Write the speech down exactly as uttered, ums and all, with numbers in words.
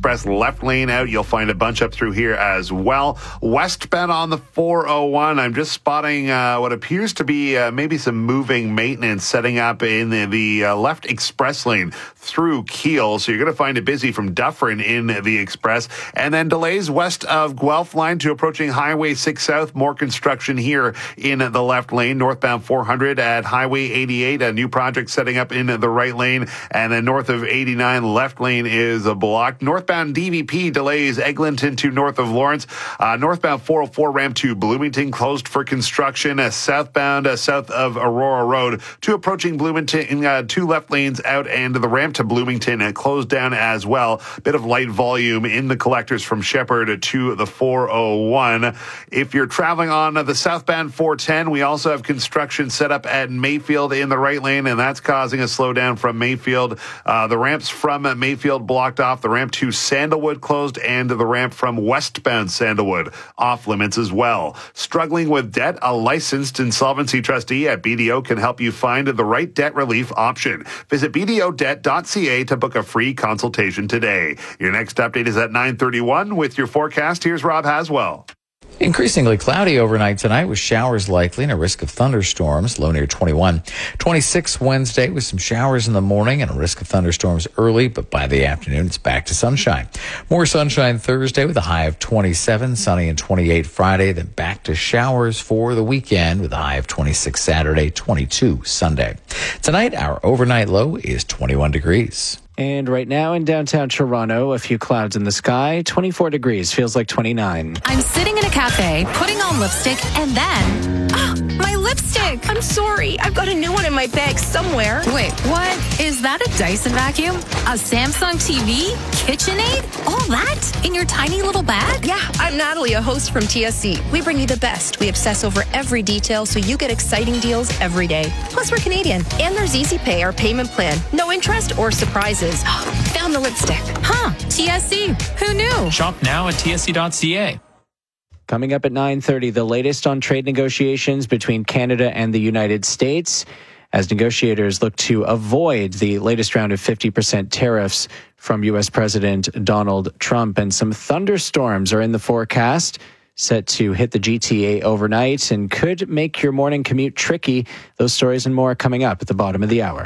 Express left lane out. You'll find a bunch up through here as well. Westbound on the four oh one, I'm just spotting uh, what appears to be uh, maybe some moving maintenance setting up in the, the uh, left express lane through Kiel. So you're going to find it busy from Dufferin in the express. And then delays west of Guelph line to approaching Highway six South. More construction here in the left lane. Northbound four hundred at Highway eighty-eight, a new project setting up in the right lane. And then north of eighty-nine, left lane is blocked. Northbound D V P delays Eglinton to north of Lawrence. Uh, northbound four oh four ramp to Bloomington closed for construction. Uh, southbound uh, south of Aurora Road to approaching Bloomington, uh, two left lanes out, and the ramp to Bloomington uh, closed down as well. Bit of light volume in the collectors from Shepherd to the four oh one. If you're traveling on uh, the southbound four ten, we also have construction set up at Mayfield in the right lane, and that's causing a slowdown from Mayfield. Uh, the ramps from uh, Mayfield blocked off, the ramp to Sandalwood closed, and the ramp from westbound Sandalwood off limits as well. Struggling with debt? A licensed insolvency trustee at B D O can help you find the right debt relief option. Visit b d o debt dot c a to book a free consultation today. Your next update is at nine thirty-one. With your forecast, here's Rob Haswell. Increasingly cloudy overnight tonight with showers likely and a risk of thunderstorms, low near twenty-one. twenty-six Wednesday with some showers in the morning and a risk of thunderstorms early, but by the afternoon it's back to sunshine. More sunshine Thursday with a high of twenty-seven, sunny and twenty-eight Friday, then back to showers for the weekend with a high of twenty-six Saturday, twenty-two Sunday. Tonight, our overnight low is twenty-one degrees. And right now in downtown Toronto, a few clouds in the sky, twenty-four degrees, feels like twenty-nine. I'm sitting in a cafe, putting on lipstick, and then... Oh, my lipstick! I'm sorry, I've got a new one in my bag somewhere. Wait, what? Is that a Dyson vacuum? A Samsung T V? KitchenAid? All that? In your tiny little bag? Yeah, I'm Natalie, a host from T S C. We bring you the best. We obsess over every detail so you get exciting deals every day. Plus, we're Canadian. And there's Easy Pay, our payment plan. No interest or surprises. Found the lipstick. Huh, T S C. Who knew? Shop now at t s c dot c a. Coming up at nine thirty, the latest on trade negotiations between Canada and the United States as negotiators look to avoid the latest round of fifty percent tariffs from U S President Donald Trump. And some thunderstorms are in the forecast, set to hit the G T A overnight and could make your morning commute tricky. Those stories and more coming up at the bottom of the hour.